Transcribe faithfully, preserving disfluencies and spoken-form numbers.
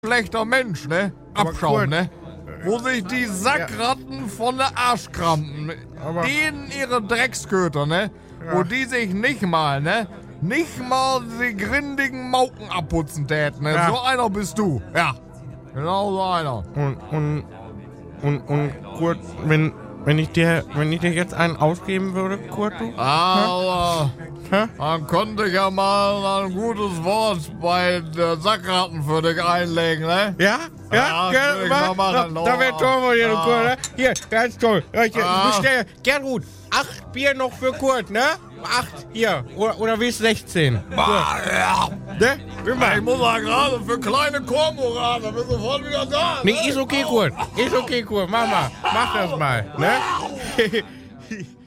schlechter Mensch, ne? Abschauen, ne? Wo sich die Sackratten von der Arschkrampen, Aber- denen ihre Drecksköter, ne? Wo die sich nicht mal, ne? Nicht mal die grindigen Mauken abputzen täten, ne? Ja. So einer bist du, ja. Genau so einer. Und, und, und, und Kurt, wenn, wenn ich dir, wenn ich dir jetzt einen ausgeben würde, Kurt, du? Aber Hä? dann konnte ich ja mal ein gutes Wort bei der Sackratten für dich einlegen, ne? Ja? Ja? Ja, Ja, will ich wa- mal machen, da, da wäre toll von dir, du Ah. Kurt, ne? Hier, ganz toll. Ja, ich Ah. bestell, Gertrud, acht Bier noch für Kurt, ne? Acht, hier. Oder, oder willst du sechzehn? Ah, ja. Ne? Immer. Ich muss ja gerade für kleine Kormoran, da bist du sofort wieder da. Nee, ist okay, Kurt. Ist okay, Kurt. Mach mal. Mach das mal, ne?